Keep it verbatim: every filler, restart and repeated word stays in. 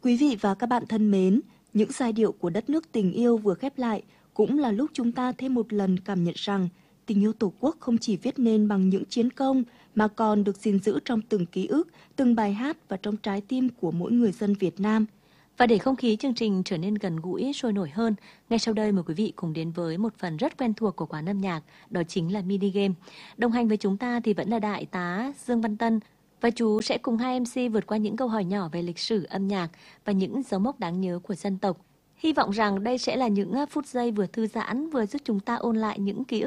Quý vị và các bạn thân mến, những giai điệu của đất nước tình yêu vừa khép lại cũng là lúc chúng ta thêm một lần cảm nhận rằng tình yêu Tổ quốc không chỉ viết nên bằng những chiến công mà còn được gìn giữ trong từng ký ức, từng bài hát và trong trái tim của mỗi người dân Việt Nam. Và để không khí chương trình trở nên gần gũi, sôi nổi hơn, ngay sau đây mời quý vị cùng đến với một phần rất quen thuộc của quán âm nhạc, đó chính là mini game. Đồng hành với chúng ta thì vẫn là Đại tá Dương Văn Tân, và chú sẽ cùng hai em xê vượt qua những câu hỏi nhỏ về lịch sử âm nhạc và những dấu mốc đáng nhớ của dân tộc. Hy vọng rằng đây sẽ là những phút giây vừa thư giãn, vừa giúp chúng ta ôn lại những ký ức